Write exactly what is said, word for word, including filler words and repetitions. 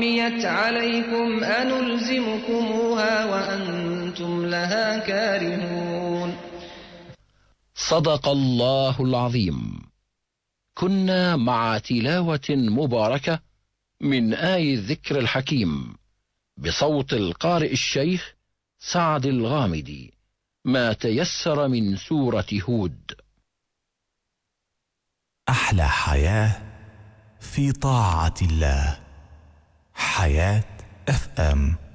عميت عليكم أنلزمكموها وأنتم لها كارهون. صدق الله العظيم. كنا مع تلاوة مباركة من آي الذكر الحكيم بصوت القارئ الشيخ سعد الغامدي، ما تيسر من سورة هود. أحلى حياة في طاعة الله. حياة اف ام.